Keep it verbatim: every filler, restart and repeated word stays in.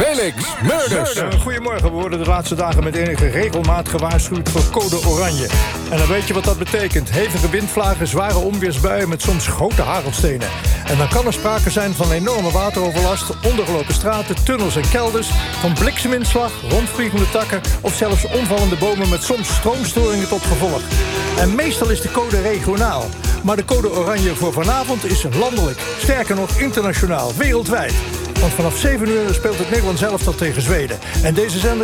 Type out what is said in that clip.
Felix Murders. Uh, goedemorgen, we worden de laatste dagen met enige regelmaat gewaarschuwd voor code oranje. En dan weet je wat dat betekent. Hevige windvlagen, zware onweersbuien met soms grote hagelstenen. En dan kan er sprake zijn van enorme wateroverlast, ondergelopen straten, tunnels en kelders, van blikseminslag, rondvliegende takken of zelfs omvallende bomen met soms stroomstoringen tot gevolg. En meestal is de code regionaal. Maar de code oranje voor vanavond is landelijk. Sterker nog internationaal, wereldwijd. Want vanaf zeven uur speelt het Nederlands elftal tegen Zweden. En deze zender